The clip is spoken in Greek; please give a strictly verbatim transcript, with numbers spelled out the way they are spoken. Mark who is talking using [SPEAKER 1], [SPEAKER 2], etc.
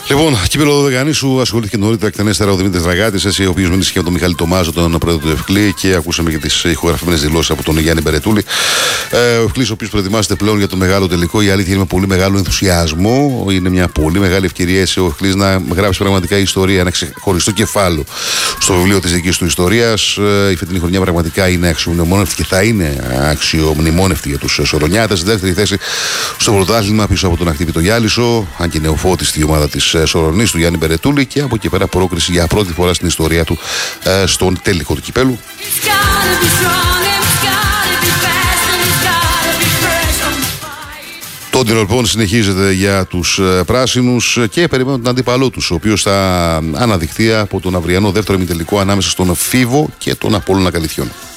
[SPEAKER 1] Λοιπόν, κύπελλο Δωδεκανήσου ασχολήθηκε νωρίτερα εκτενέστερα ο Δημήτρης Δραγάτης, ο οποίος μίλησε και με τον Μιχάλη Τομάζο, τον πρόεδρο του Ευκλή, και ακούσαμε και τις ηχογραφημένες δηλώσεις από τον Γιάννη Μπερετούλη. Ε, ο Ευκλής, ο οποίος προετοιμάζεται πλέον για το μεγάλο τελικό, η αλήθεια είναι με πολύ μεγάλο ενθουσιασμό. Είναι μια πολύ μεγάλη ευκαιρία ο Ευκλής να γράψει πραγματικά ιστορία, ένα ξεχωριστό κεφάλαιο στο βιβλίο της δικής του ιστορίας. Ε, η φετινή χρονιά πραγματικά είναι αξιομνημόνευτη και θα είναι αξιομνημόνευτη για τους Σορονιάτες. Στη δεύτερη θέση στο πρωτάθλημα πίσω από τον ακτύπητο Γιάλισο, αν και νεοφώτιστη η ομάδα της Σορονής του Γιάννη Μπερετούλη, και από εκεί πέρα πρόκριση για πρώτη φορά στην ιστορία του ε, στον τελικό του κυπέλου. Το όνειρο λοιπόν συνεχίζεται για τους ε, πράσινους και περιμένουν τον αντίπαλό τους, ο οποίος θα αναδειχθεί από τον αυριανό δεύτερο ημιτελικό ανάμεσα στον Φίβο και τον Απόλλωνα Καλυθιών.